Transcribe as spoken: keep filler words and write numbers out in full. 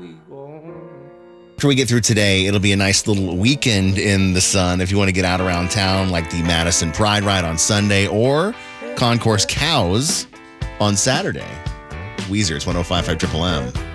After we get through today, it'll be a nice little weekend in the sun if you want to get out around town, like the Madison Pride Ride on Sunday or Concourse Cows on Saturday. Weezer, it's one oh five point five Triple M.